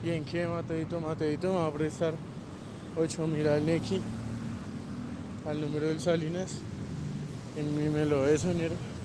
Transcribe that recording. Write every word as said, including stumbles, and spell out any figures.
Bien, ¿qué, Mateito? Mateito me va a prestar ocho mil al Nequi, al número del Salinas, en mi me lo de sonero.